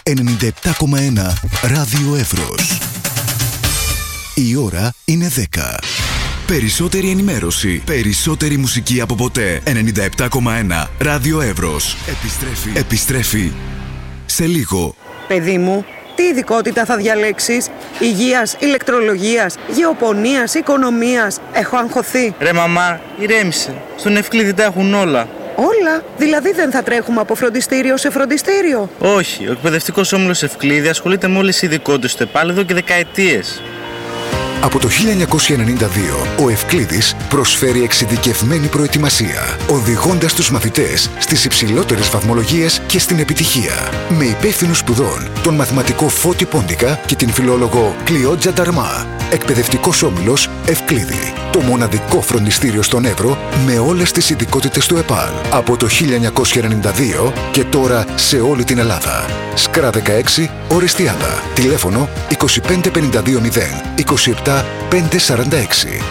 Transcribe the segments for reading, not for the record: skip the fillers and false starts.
97,1 Ράδιο Εύρος. Η ώρα είναι 10. Περισσότερη ενημέρωση, περισσότερη μουσική από ποτέ. 97,1 Ράδιο Εύρος. Επιστρέφει σε λίγο. Παιδί μου, τι ειδικότητα θα διαλέξεις? Υγείας, ηλεκτρολογίας, γεωπονίας, οικονομίας? Έχω αγχωθεί. Ρε μαμά, ηρέμησε. Στον Ευκλήδη τα έχουν όλα. Όλα? Δηλαδή δεν θα τρέχουμε από φροντιστήριο σε φροντιστήριο? Όχι, ο εκπαιδευτικός όμιλος Ευκλήδη ασχολείται με όλες τις ειδικότητες του ΕΠΑΛ εδώ και δεκαετίες. Από το 1992, ο Ευκλήδης προσφέρει εξειδικευμένη προετοιμασία, οδηγώντας τους μαθητές στις υψηλότερες βαθμολογίες και στην επιτυχία. Με υπεύθυνους σπουδών, τον μαθηματικό Φώτη Πόντικα και την φιλόλογο Κλειότζα Νταρμά. Εκπαιδευτικός όμιλος Ευκλήδη. Το μοναδικό φροντιστήριο στον Εύρο με όλες τις ειδικότητες του ΕΠΑΛ. Από το 1992 και τώρα σε όλη την Ελλάδα. Σκρά 16, Ορεστιάδα. Τηλέφωνο 25520 27 546.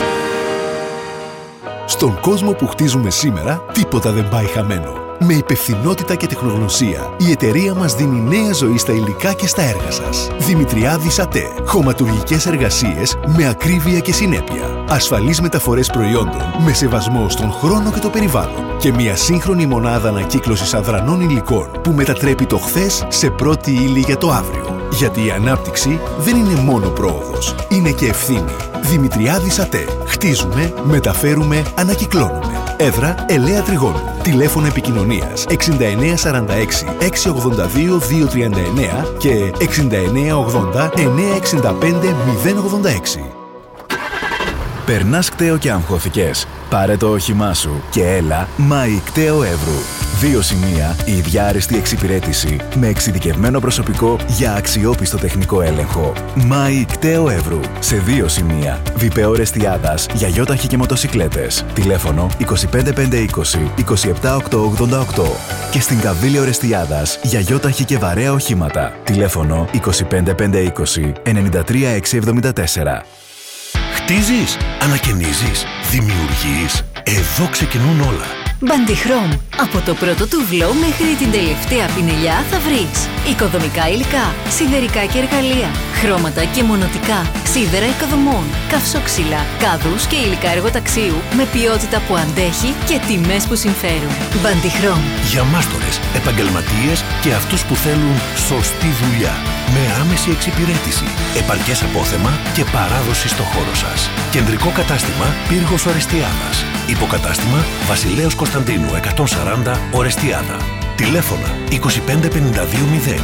Στον κόσμο που χτίζουμε σήμερα, τίποτα δεν πάει χαμένο. Με υπευθυνότητα και τεχνογνωσία, η εταιρεία μας δίνει νέα ζωή στα υλικά και στα έργα σας. Δημητριάδης ΑΤΕ. Χωματουργικές εργασίες με ακρίβεια και συνέπεια. Ασφαλείς μεταφορές προϊόντων με σεβασμό στον χρόνο και το περιβάλλον. Και μια σύγχρονη μονάδα ανακύκλωσης αδρανών υλικών που μετατρέπει το χθες σε πρώτη ύλη για το αύριο. Γιατί η ανάπτυξη δεν είναι μόνο πρόοδος, είναι και ευθύνη. Δημητριάδης ΑΤΕ. Χτίζουμε, μεταφέρουμε, ανακυκλώνουμε. Έδρα Ελαία Τριγώνου. Τηλέφωνο επικοινωνίας 6946 682 239 και 6980 965 086. Περνάς κταίο και αγχώθηκες? Πάρε το όχημά σου και έλα Μάη Κταίο Εύρου. 2 σημεία, η ίδια άριστη εξυπηρέτηση με εξειδικευμένο προσωπικό για αξιόπιστο τεχνικό έλεγχο. Μάη Κταίο Εύρου. Σε 2 σημεία. Βιπέο Ρεστιάδας για γιόταχη και μοτοσικλέτες. Τηλέφωνο 25520 27888. Και στην Καβίλιο Ρεστιάδας για γιόταχη και βαρέα οχήματα. Τηλέφωνο 25520 93674. Χτίζεις, ανακαινίζεις, δημιουργείς. Εδώ ξεκινούν όλα. Μπαντιχρώμ. Από το πρώτο τουβλό μέχρι την τελευταία πινελιά θα βρεις οικοδομικά υλικά, σιδερικά και εργαλεία, χρώματα και μονοτικά, σίδερα οικοδομών, καυσόξυλα, κάδους και υλικά εργοταξίου με ποιότητα που αντέχει και τιμές που συμφέρουν. Μπαντιχρώμ. Για μάστορες, επαγγελματίες και αυτούς που θέλουν σωστή δουλειά. Με άμεση εξυπηρέτηση, επαρκές απόθεμα και παράδοση στο χώρο σας. Κεντρικό κατάστημα Πύργος Ορεστιάδας. Υποκατάστημα Βασιλέως Κωνσταντίνου 140 Ορεστιάδα. Τηλέφωνα 25520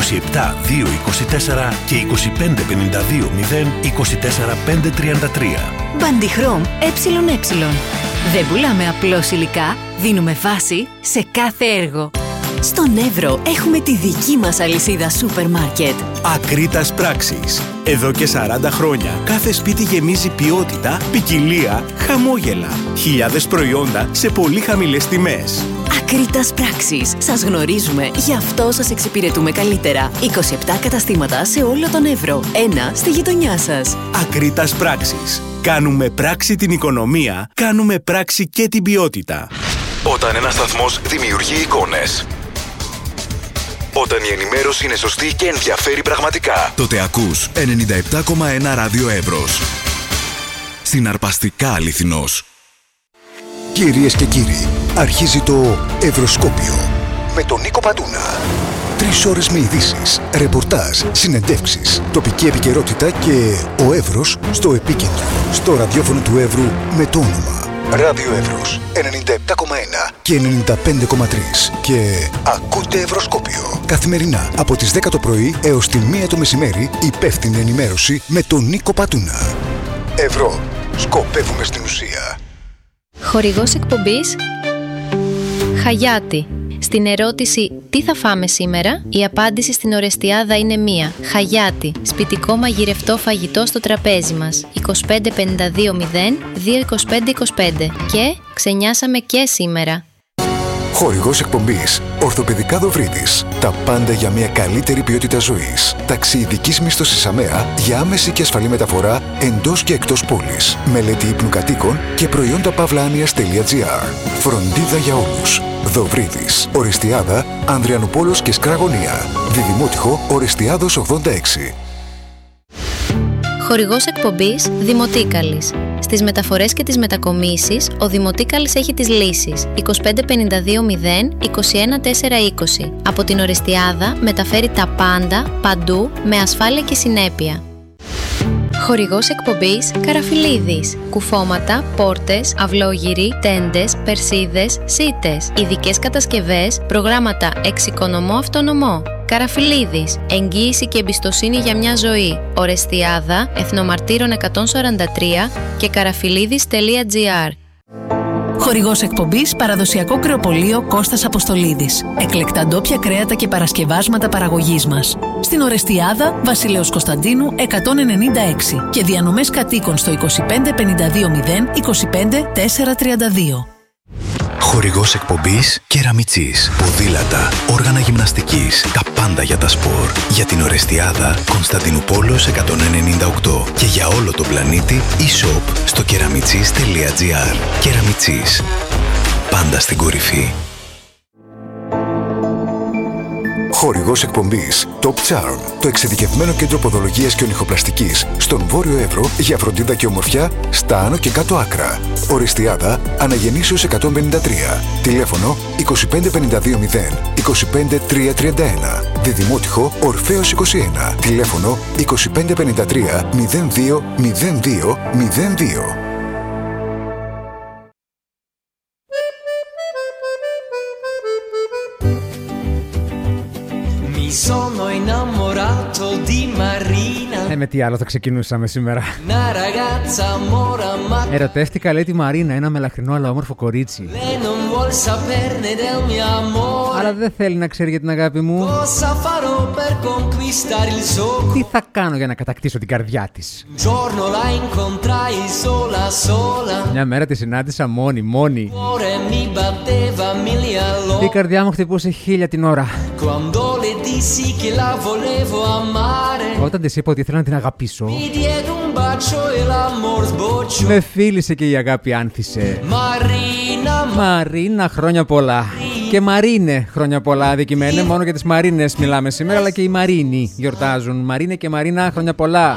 27224 και 25520 24533. Μπαντιχρώμ ΕΕ. Δεν πουλάμε απλώς υλικά, δίνουμε βάση σε κάθε έργο. Στον Εύρο έχουμε τη δική μας αλυσίδα σούπερ μάρκετ. Ακρίτας Πράξης. Εδώ και 40 χρόνια κάθε σπίτι γεμίζει ποιότητα, ποικιλία, χαμόγελα. Χιλιάδες προϊόντα σε πολύ χαμηλές τιμές. Ακρίτας Πράξης. Σας γνωρίζουμε, γι' αυτό σας εξυπηρετούμε καλύτερα. 27 καταστήματα σε όλο τον Εύρο. 1 στη γειτονιά σας. Ακρίτας Πράξης. Κάνουμε πράξη την οικονομία, κάνουμε πράξη και την ποιότητα. Όταν ένας σταθμός δημιουργεί εικόνες, όταν η ενημέρωση είναι σωστή και ενδιαφέρει πραγματικά, τότε ακούς 97,1 Ράδιο Εύρος. Συναρπαστικά αληθινός. Κυρίες και κύριοι, αρχίζει το Ευρωσκόπιο με τον Νίκο Πατούνα. 3 ώρες με ειδήσεις, ρεπορτάζ, συνεντεύξεις, τοπική επικαιρότητα και ο Εύρος στο επίκεντρο. Στο ραδιόφωνο του Εύρου με το όνομα Ράδιο Εύρος 97,1 και 95,3. Και ακούτε Ευρωσκόπιο καθημερινά από τις 10 το πρωί έως τη 1 το μεσημέρι. Υπεύθυνη ενημέρωση με τον Νίκο Πατούνα. Ευρώ. Σκοπεύουμε στην ουσία. Χορηγός εκπομπής Χαγιάτη. Στην ερώτηση «Τι θα φάμε σήμερα?», η απάντηση στην Ορεστιάδα είναι μία. Χαγιάτη. Σπιτικό μαγειρευτό φαγητό στο τραπέζι μας. 2552 22525. Και ξενιάσαμε και σήμερα. Χορηγός εκπομπής Ορθοπαιδικά Δοβρίδης. Τα πάντα για μια καλύτερη ποιότητα ζωής. Ταξιειδικής μίσθωσης ΑΜΕΑ για άμεση και ασφαλή μεταφορά εντός και εκτός πόλης. Μελέτη ύπνου κατοίκων και προϊόντα pavlanias.gr. Φροντίδα για όλους. Δοβρίδης, Ορεστιάδα, Ανδριανούπολος και Σκραγωνία. Διδημότυχο, Ορεστιάδος 86. Χορηγός εκπομπής Δημοτίκαλης. Στις μεταφορές και τις μετακομίσεις, ο Δημοτίκαλης έχει τις λύσεις 25520 21420. Από την Ορεστιάδα μεταφέρει τα πάντα, παντού, με ασφάλεια και συνέπεια. Χορηγός εκπομπής Καραφιλίδης. Κουφώματα, πόρτες, αυλόγυροι, τέντες, περσίδες, σίτες. Ειδικές κατασκευές, προγράμματα εξοικονομώ αυτονομώ. Καραφιλίδης. Εγγύηση και εμπιστοσύνη για μια ζωή. Ορεστιάδα, Εθνομαρτύρων 143 και καραφιλίδης.gr. Χορηγός εκπομπής Παραδοσιακό Κρεοπωλείο Κώστας Αποστολίδης. Εκλεκτά ντόπια κρέατα και παρασκευάσματα παραγωγής μας. Στην Ορεστιάδα, Βασιλέως Κωνσταντίνου 196 και διανομές κατοίκων στο 25520 25432. Χορηγός εκπομπής Κεραμιτσής. Ποδήλατα, όργανα γυμναστικής, τα πάντα για τα σπορ. Για την Ορεστιάδα, Κωνσταντινούπολος 198 και για όλο τον πλανήτη e-shop στο keramichis.gr. Κεραμιτσής. Πάντα στην κορυφή. Χορηγός εκπομπής Top Charm, το εξειδικευμένο κέντρο ποδολογίας και ονυχοπλαστικής στον Βόρειο Εύρο για φροντίδα και ομορφιά στα άνω και κάτω άκρα. Ορεστιάδα, Αναγεννήσεως 153. Τηλέφωνο 25520 25331. Διδημότυχο Ορφέως 21. Τηλέφωνο 2553 02 02 02. Sono innamorato di Marina. Με τι άλλο θα ξεκινούσαμε σήμερα. Ερωτεύτηκα, λέει, τη Μαρίνα, ένα μελαχρινό αλλά όμορφο κορίτσι. Αλλά δεν θέλει να ξέρει για την αγάπη μου. Τι θα κάνω για να κατακτήσω την καρδιά της. Μια μέρα τη συνάντησα μόνη. Η καρδιά μου χτυπούσε 1000 την ώρα. Όταν της είπα ότι ήθελα να την αγαπήσω, με φίλησε και η αγάπη άνθησε. Μαρίνα, χρόνια πολλά. Και Μαρίνε, χρόνια πολλά. Αδικημένε, μόνο για τις Μαρίνες μιλάμε σήμερα, αλλά και οι Μαρίνοι γιορτάζουν. Μαρίνε και Μαρίνα, χρόνια πολλά.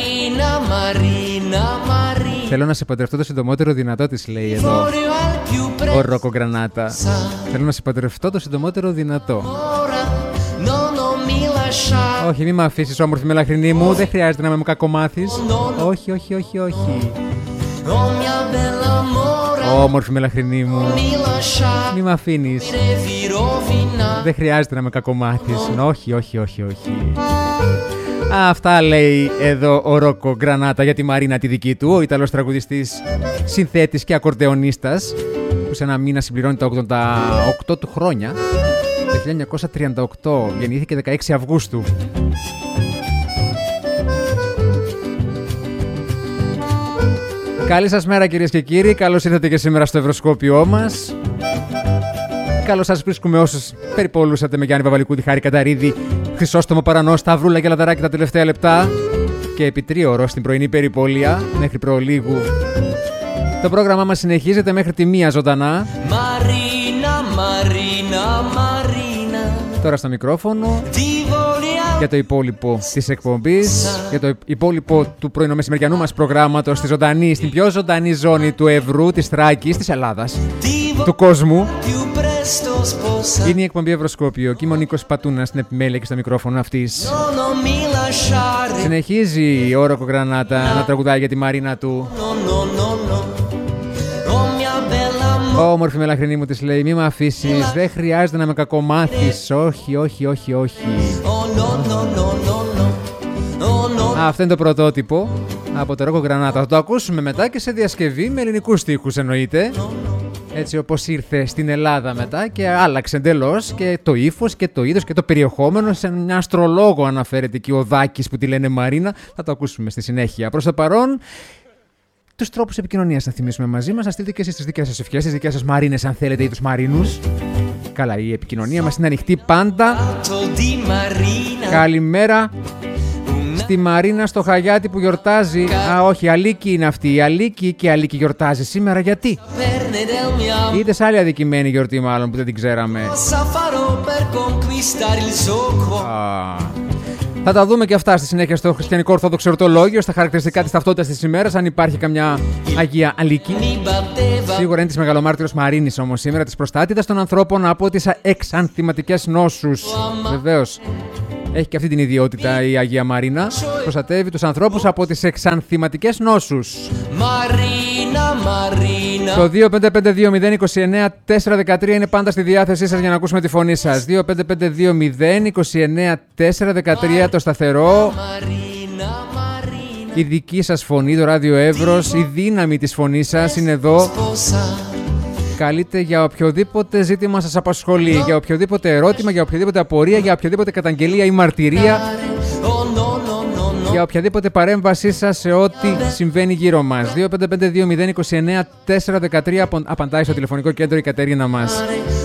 Θέλω να σε παντρευτώ το συντομότερο δυνατό, της λέει εδώ ο Ρόκο Γκρανάτα. Θέλω να σε παντρευτώ το συντομότερο δυνατό. Όχι, μη με αφήσεις, όμορφη μελαχρινή μου. Δεν χρειάζεται να με μου κακομάθεις. Όχι. Όμορφη μελαχρινή μου, μη με αφήνεις. Δεν χρειάζεται να με κακομάθεις. Όχι. Αυτά λέει εδώ ο Ρόκο Γκρανάτα για τη Μαρίνα τη δική του, ο Ιταλός τραγουδιστής, συνθέτης και ακορντεονίστας, που σε ένα μήνα συμπληρώνει τα 88 του χρόνια. Το 1938 γεννήθηκε 16 Αυγούστου. Καλή σας μέρα, κυρίες και κύριοι. Καλώς ήρθατε και σήμερα στο Ευρωσκόπιό μας. Καλώς σας βρίσκουμε όσους περιπολούσατε με Γιάννη Παπαλικούδη, Χάρη Καταρίδη, Χρυσόστομο Παρανό, Σταυρούλα και Λαδαράκη τα τελευταία λεπτά και επί 3ωρο στην πρωινή περιπόλεια μέχρι προλίγου. Το πρόγραμμά μας συνεχίζεται μέχρι τη 1 ζωντανά. Μαρίνα. Τώρα στο μικρόφωνο για το υπόλοιπο της εκπομπής, για το υπόλοιπο του πρωινομεσημεριανού μας προγράμματος στη ζωντανή, στην πιο ζωντανή ζώνη του Εύρου, της Θράκης, της Ελλάδας, του κόσμου. Είναι η εκπομπή Ευρωσκόπιο και είμαι ο Νίκος Πατούνας στην επιμέλεια και στο μικρόφωνο αυτής. Συνεχίζει ο Ρόκο Γκρανάτα να τραγουδάει για τη Μαρίνα του. Όμορφη μελαχρινή μου, της λέει, μη με αφήσεις, δεν χρειάζεται να με κακομάθεις. Όχι. Αυτό είναι το πρωτότυπο από το Ρόκο Γκρανάτα. Θα το ακούσουμε μετά και σε διασκευή με ελληνικούς στίχους, εννοείται. Έτσι όπως ήρθε στην Ελλάδα μετά και άλλαξε εντελώς και το ύφος και το είδος και το περιεχόμενο. Σε μια αστρολόγο αναφέρεται εκεί ο Δάκης που τη λένε Μαρίνα. Θα το ακούσουμε στη συνέχεια. Προς το παρόν, τους τρόπους επικοινωνίας να θυμίσουμε μαζί μας. Να στείλετε και εσείς τις δικές σας ευχές, τις δικές σας Μαρίνες αν θέλετε ή τους Μαρίνους. Καλά, η επικοινωνία μας είναι ανοιχτή πάντα. Καλημέρα Στη Μαρίνα στο Χαγιάτι που γιορτάζει. Α, όχι, Αλίκη είναι αυτή. Η Αλίκη και η Αλίκη γιορτάζει σήμερα. Γιατί? Είδες άλλη αδικημένη γιορτή μάλλον που δεν την ξέραμε. Θα τα δούμε και αυτά στη συνέχεια στο Χριστιανικό Ορθόδοξο Εορτολόγιο, στα χαρακτηριστικά της ταυτότητας της ημέρας, αν υπάρχει καμιά Αγία Αλίκη. Σίγουρα είναι της Μεγαλομάρτυρος Μαρίνης όμως σήμερα, της προστάτηδας των ανθρώπων από τις εξανθηματικές νόσους. Βεβαίως. Έχει και αυτή την ιδιότητα η Αγία Μαρίνα. Προστατεύει τους ανθρώπους από τις εξανθηματικές νόσους. Το 2552029-413 είναι πάντα στη διάθεσή σας για να ακούσουμε τη φωνή σας. 2552029-413 το σταθερό. Η δική σας φωνή, το ράδιο Εύρος, η δύναμη της φωνής σας είναι εδώ. Καλείτε για οποιοδήποτε ζήτημα σας απασχολεί, για οποιοδήποτε ερώτημα, για οποιοδήποτε απορία, για οποιοδήποτε καταγγελία ή μαρτυρία, για οποιαδήποτε παρέμβασή σας σε ό,τι συμβαίνει γύρω μας. 2552029-413 απαντάει στο τηλεφωνικό κέντρο η Κατερίνα μας.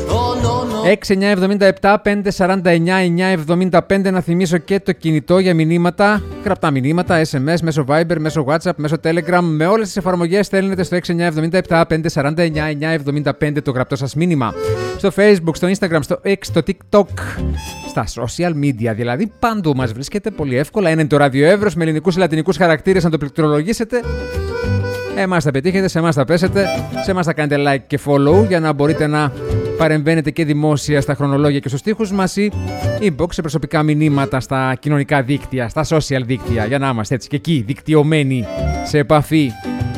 6977-549-975. Να θυμίσω και το κινητό για μηνύματα, γραπτά μηνύματα, SMS, μέσω Viber, μέσω WhatsApp, μέσω Telegram. Με όλες τις εφαρμογές στέλνετε στο 6977-549-975 το γραπτό σας μήνυμα. Στο Facebook, στο Instagram, στο X, στο TikTok, στα social media δηλαδή. Παντού μας βρίσκεται πολύ εύκολα. Ένα είναι το ράδιο Εύρος με ελληνικούς ή λατινικούς χαρακτήρες, να το πληκτρολογήσετε. Εμάς θα πετύχετε, σε εμάς θα πέσετε, σε εμάς θα κάνετε like και follow για να μπορείτε να παρεμβαίνετε και δημόσια στα χρονολόγια και στους στίχους μας ή inbox σε προσωπικά μηνύματα στα κοινωνικά δίκτυα, στα social δίκτυα, για να είμαστε έτσι και εκεί δικτυωμένοι σε επαφή.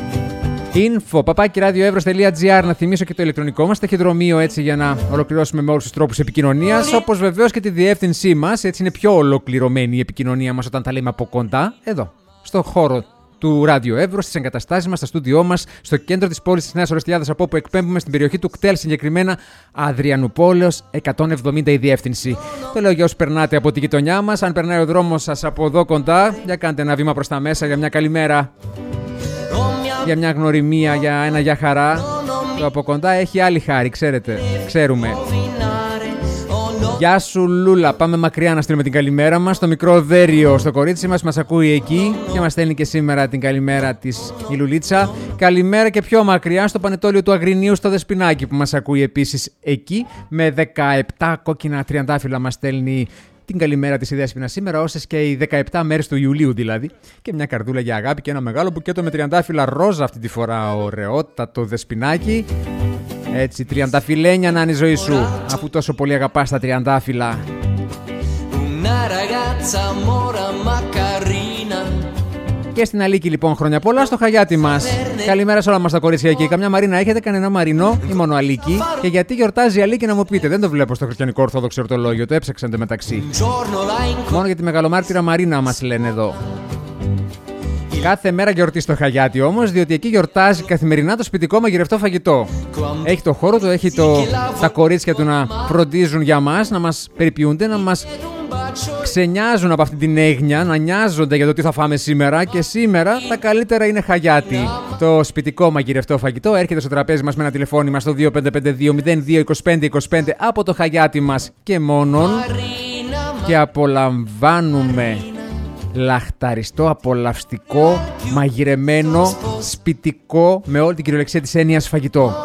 info@radioevros.gr. Να θυμίσω και το ηλεκτρονικό μας ταχυδρομείο, έτσι για να ολοκληρώσουμε με όλους τους τρόπους επικοινωνίας, όπως βεβαίως και τη διεύθυνσή μας. Έτσι είναι πιο ολοκληρωμένη η επικοινωνία μας όταν τα λέμε από κοντά, εδώ, στο χώρο του Ράδιο Εύρος, στις εγκαταστάσεις μας, στα στούντιό μας, στο κέντρο της πόλης της Νέας Ορεστιάδας, από όπου εκπέμπουμε στην περιοχή του ΚΤΕΛ, συγκεκριμένα Αδριανουπόλεως 170 η διεύθυνση. Το λέω για όσους περνάτε από τη γειτονιά μας. Αν περνάει ο δρόμος σας από εδώ κοντά, για κάντε ένα βήμα προς τα μέσα για μια καλημέρα, για μια γνωριμία, για ένα για χαρά. Το από κοντά έχει άλλη χάρη, ξέρουμε. Γεια σου Λούλα, πάμε μακριά να στείλουμε την καλημέρα μας στο μικρό Δέριο, στο κορίτσι μας ακούει εκεί και μας στέλνει και σήμερα την καλημέρα της η Λουλίτσα. Καλημέρα και πιο μακριά στο Πανετόλιο του Αγρινίου στο Δεσποινάκι που μας ακούει επίσης εκεί, με 17 κόκκινα τριαντάφυλλα μας στέλνει την καλημέρα της η Δέσποινα σήμερα, όσες και οι 17 μέρες του Ιουλίου δηλαδή, και μια καρδούλα για αγάπη και ένα μεγάλο μπουκέτο με τριαντάφυλλα ρόζα αυτή τη φορά, ωραιότατο Δεσποινάκι. Έτσι, τριανταφυλλένια να είναι η ζωή σου, αφού τόσο πολύ αγαπάς τα τριαντάφυλλα. Και στην Αλίκη λοιπόν χρόνια πολλά, στο Χαγιάτι μας. Καλημέρα σε όλα μας τα κορίτσια εκεί. Καμιά Μαρίνα έχετε, κανένα Μαρινό ή μόνο Αλίκη? Και γιατί γιορτάζει η Αλίκη να μου πείτε? Δεν το βλέπω στο Χριστιανικό Ορθόδοξο Εορτολόγιο, το έψαξαν μεταξύ. Μόνο για τη Μεγαλομάρτυρα Μαρίνα μας λένε εδώ. Κάθε μέρα γιορτή στο Χαγιάτι όμως, διότι εκεί γιορτάζει καθημερινά το σπιτικό μαγειρευτό φαγητό. Έχει το χώρο του, έχει τα κορίτσια του να φροντίζουν για μας, να μας περιποιούνται, να μας ξενιάζουν από αυτή την έγνοια, να νοιάζονται για το τι θα φάμε σήμερα. Και σήμερα τα καλύτερα είναι Χαγιάτι. Το σπιτικό μαγειρευτό φαγητό έρχεται στο τραπέζι μας με ένα τηλεφώνημα στο 2552-022525 από το Χαγιάτι μας και μόνον. Και απολαμβάνουμε λαχταριστό, απολαυστικό, μαγειρεμένο, σπιτικό, με όλη την κυριολεξία της έννοιας φαγητό.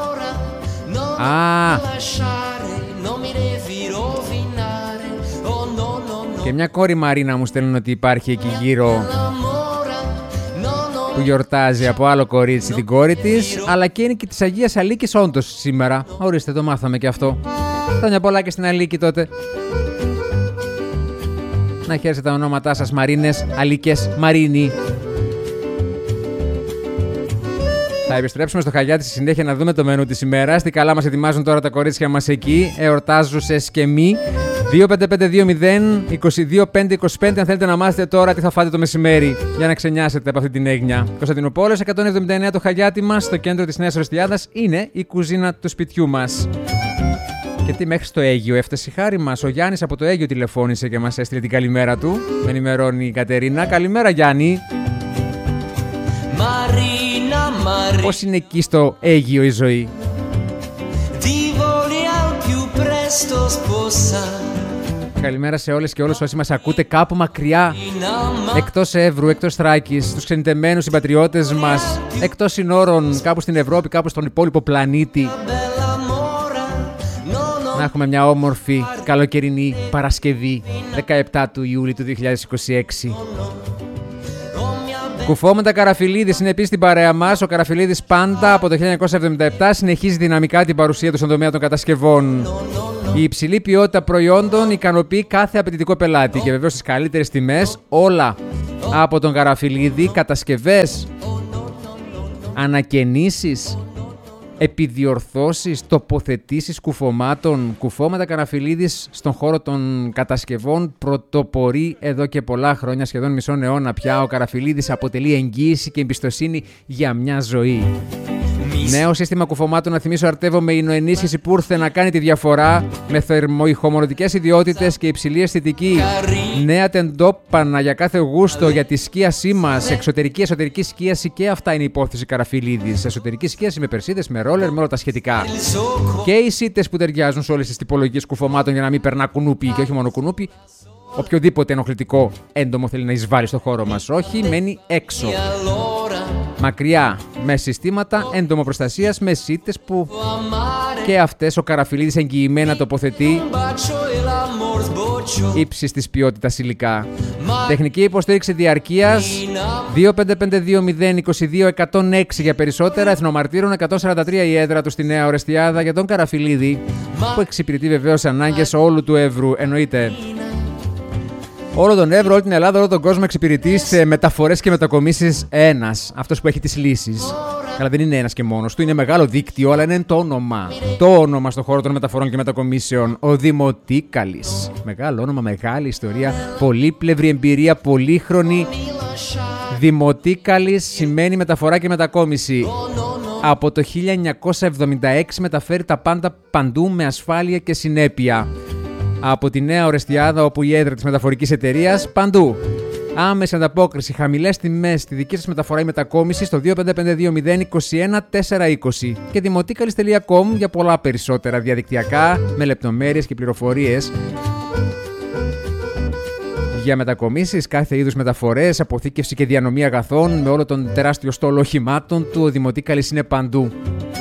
Και μια κόρη Μαρίνα μου στέλνουν ότι υπάρχει εκεί γύρω που γιορτάζει από άλλο κορίτσι την κόρη της, αλλά και είναι και της Αγίας Αλίκης όντως σήμερα. Ορίστε, το μάθαμε και αυτό. Χρόνια πολλά και στην Αλίκη τότε. Να χαίρεστε τα ονόματά σας, Μαρίνες, Αλίκες, Μαρίνη. Θα επιστρέψουμε στο Χαγιάτι στη συνέχεια να δούμε το μενού της ημέρας. Τι καλά μας ετοιμάζουν τώρα τα κορίτσια μας εκεί, εορτάζουσες και μη. 25520-22-525 αν θέλετε να μάθετε τώρα τι θα φάτε το μεσημέρι για να ξενιάσετε από αυτή την έγνοια. Κωνσταντινούπολης 179 το Χαγιάτι μας, στο κέντρο της Νέας Ορεστιάδας, είναι η κουζίνα του σπιτιού μας. Και τι μέχρι στο Αίγυο έφτασε η χάρη μας. Ο Γιάννης από το Αίγυο τηλεφώνησε και μας έστειλε την καλημέρα του. Με ενημερώνει η Κατερίνα. Καλημέρα Γιάννη. Πώς είναι εκεί στο Αίγυο η ζωή? Καλημέρα σε όλες και όλους όσοι μας ακούτε κάπου μακριά, εκτός Εύρου, εκτός Θράκης, τους ξενιτεμένους συμπατριώτες μας, εκτός συνόρων, κάπου στην Ευρώπη, κάπου στον υπόλοιπο πλανήτη. Να έχουμε μια όμορφη καλοκαιρινή Παρασκευή, 17 του Ιούλη του 2026. Κουφώματα Καραφιλίδης είναι επίσης στην παρέα μας. Ο Καραφιλίδης πάντα από το 1977 συνεχίζει δυναμικά την παρουσία του στον τομέα των κατασκευών. Η υψηλή ποιότητα προϊόντων ικανοποιεί κάθε απαιτητικό πελάτη και βεβαίως στις καλύτερες τιμές. Όλα από τον Καραφιλίδη, κατασκευές, ανακαινήσεις, επιδιορθώσεις, τοποθετήσεις κουφωμάτων. Κουφώματα Καραφιλίδης στον χώρο των κατασκευών πρωτοπορεί εδώ και πολλά χρόνια, σχεδόν μισό αιώνα πια. Ο Καραφιλίδης αποτελεί εγγύηση και εμπιστοσύνη για μια ζωή. Νέο σύστημα κουφωμάτων, να θυμίσω, αρτεύω με εινοενίσχυση που ήρθε να κάνει τη διαφορά, με θερμοϊχομονωτικές ιδιότητες και υψηλή αισθητική. Νέα τεντόπανα για κάθε γούστο, για τη σκίασή μας, εξωτερική-εσωτερική σκίαση, και αυτά είναι υπόθεση Καραφιλίδης. Εσωτερική σκίαση με περσίδες, με ρόλερ, με όλα τα σχετικά. Και οι σίτες που ταιριάζουν σε όλες τις τυπολογίες κουφωμάτων για να μην περνά κουνούπι, και όχι μόνο κουνούπι. Οποιοδήποτε ενοχλητικό έντομο θέλει να εισβάλλει στο χώρο μας. Όχι, μένει έξω. Μακριά, με συστήματα έντομοπροστασίας, με σίτες που και αυτές ο Καραφιλίδης εγγυημένα τοποθετεί, ύψης της ποιότητας υλικά. Τεχνική υποστήριξη διαρκείας 2552022-106 για περισσότερα. Εθνομαρτύρων 143 η έδρα του στη Νέα Ορεστιάδα για τον Καραφιλίδη, που εξυπηρετεί βεβαίως ανάγκες όλου του Εύρου. Εννοείται όλο τον Εύρο, όλη την Ελλάδα, όλο τον κόσμο εξυπηρετεί σε μεταφορές και μετακομίσεις ένας. Αυτός που έχει τις λύσεις. Αλλά δεν είναι ένας και μόνος του, είναι μεγάλο δίκτυο, αλλά είναι το όνομα. Το όνομα στον χώρο των μεταφορών και μετακομίσεων. Ο Δημοτίκαλης. Μεγάλο όνομα, μεγάλη ιστορία, πολύπλευρη εμπειρία, πολύχρονη. Δημοτίκαλης σημαίνει μεταφορά και μετακόμιση. Από το 1976 μεταφέρει τα πάντα παντού με ασφάλεια και συνέπεια. Από τη Νέα Ορεστιάδα, όπου η έδρα της μεταφορικής εταιρείας, παντού. Άμεση ανταπόκριση, χαμηλές τιμές στη δική σας μεταφορά ή μετακόμιση στο 25520-21420 και δημοτίκαλης.com για πολλά περισσότερα διαδικτυακά με λεπτομέρειες και πληροφορίες για μετακομίσεις, κάθε είδους μεταφορές, αποθήκευση και διανομή αγαθών με όλο τον τεράστιο στόλο οχημάτων του. Ο Δημοτίκαλης είναι παντού.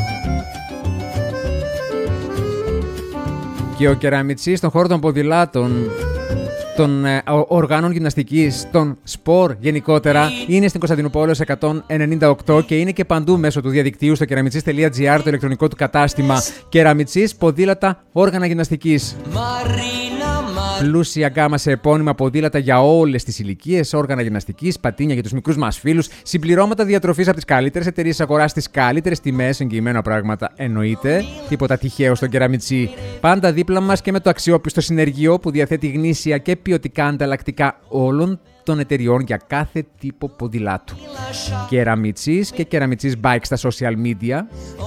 Και ο Κεραμιτσής στον χώρο των ποδηλάτων, των οργάνων γυμναστικής, των σπορ γενικότερα, είναι στην Κωνσταντινούπολης 198 και είναι και παντού μέσω του διαδικτύου στο keramitsys.gr, το ηλεκτρονικό του κατάστημα. Κεραμιτσής, ποδήλατα, όργανα γυμναστικής. Πλούσια γκάμα σε επώνυμα ποδήλατα για όλες τις ηλικίες, όργανα γυμναστικής, πατίνια για τους μικρούς μας φίλους, συμπληρώματα διατροφής από τις καλύτερες εταιρείες αγοράς, στις καλύτερες τιμές, εγγυημένα πράγματα εννοείται. Τίποτα τυχαίο στον Κεραμιτσί. Πάντα δίπλα μας και με το αξιόπιστο συνεργείο που διαθέτει γνήσια και ποιοτικά ανταλλακτικά όλων των εταιριών για κάθε τύπο ποδηλάτου. Κεραμιτσής και Κεραμιτσής Bike στα social media.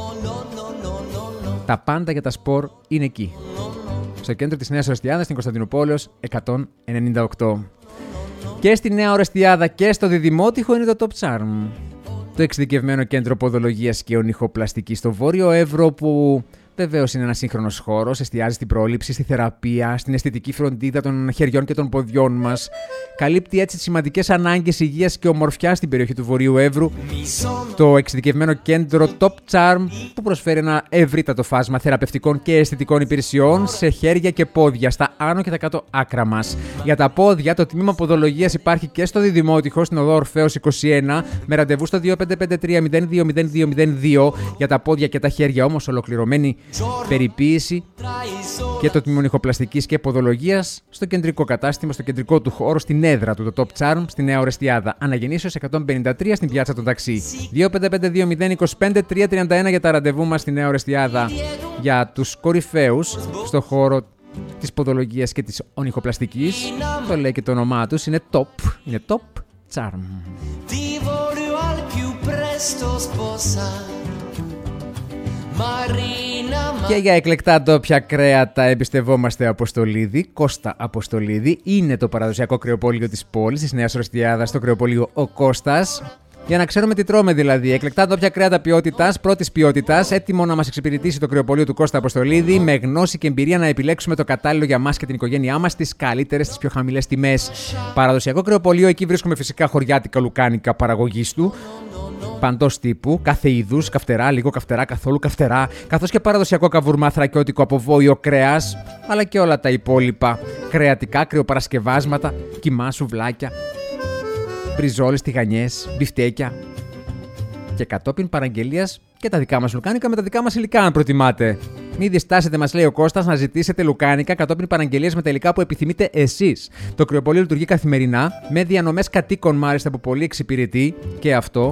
Τα πάντα για τα σπορ είναι εκεί. Στο κέντρο της Νέας Ορεστιάδας, στην Κωνσταντινούπολης 198. Και στη Νέα Ορεστιάδα και στο Διδημότυχο είναι το Top Charm. Το εξειδικευμένο κέντρο ποδολογίας και ονυχοπλαστικής στο Βόρειο Εύρο, που βεβαίως είναι ένας σύγχρονος χώρος, εστιάζει στην πρόληψη, στη θεραπεία, στην αισθητική φροντίδα των χεριών και των ποδιών μας. Καλύπτει έτσι τις σημαντικές ανάγκες υγείας και ομορφιάς στην περιοχή του Βορείου Εύρου. Το εξειδικευμένο κέντρο Top Charm, που προσφέρει ένα ευρύτατο φάσμα θεραπευτικών και αισθητικών υπηρεσιών σε χέρια και πόδια, στα άνω και τα κάτω άκρα μας. Για τα πόδια, το τμήμα ποδολογίας υπάρχει και στο Διδημότυχο, στην οδό Ορφέως 21, με ραντεβού στο 2553-020202. Για τα πόδια και τα χέρια όμως ολοκληρωμένη περιποίηση και το τμήμα ηχοπλαστικής και ποδολογίας στο κεντρικό κατάστημα, στο κεντρικό του χώρο, στην έδρα του, το Top Charm, στη Νέα Ορεστιάδα. Αναγεννήσεως 153 στην πιάτσα των ταξί. 25520-25331 για τα ραντεβού μας στη Νέα Ορεστιάδα. Για τους κορυφαίους στο χώρο της ποδολογίας και της ονυχοπλαστικής, το λέει και το όνομά τους, είναι Top Charm. Και για εκλεκτά ντόπια κρέατα εμπιστευόμαστε Αποστολίδη, Κώστα Αποστολίδη. Είναι το παραδοσιακό κρεοπόλιο της πόλης, της Νέας Ορεστιάδας, το κρεοπόλιο Ο Κώστας. Για να ξέρουμε τι τρώμε δηλαδή. Εκλεκτά ντόπια κρέατα ποιότητας, πρώτης ποιότητας, έτοιμο να μας εξυπηρετήσει το κρεοπωλείο του Κώστα Αποστολίδη, με γνώση και εμπειρία να επιλέξουμε το κατάλληλο για μας και την οικογένειά μας, τις καλύτερες, τις πιο χαμηλές τιμές. Παραδοσιακό κρεοπωλείο, εκεί βρίσκουμε φυσικά χωριάτικα λουκάνικα παραγωγής του. Παντός τύπου, κάθε είδους, καυτερά, λίγο καυτερά, καθόλου καυτερά, καθώς και παραδοσιακό καβουρμά θρακιώτικο από βόηο κρέας, αλλά και όλα τα υπόλοιπα. Κρεατικά, κρεοπαρασκευάσματα, κιμά, σουβλάκια, μπριζόλες, τηγανιές, μπιφτέκια. Και κατόπιν παραγγελίας και τα δικά μας λουκάνικα με τα δικά μας υλικά, αν προτιμάτε. Μην διστάσετε, μας λέει ο Κώστας, να ζητήσετε λουκάνικα κατόπιν παραγγελίες με τα υλικά που επιθυμείτε εσείς. Το κρεοπωλείο λειτουργεί καθημερινά, με διανομές κατοίκων μάλιστα που πολύ εξυπηρετεί και αυτό.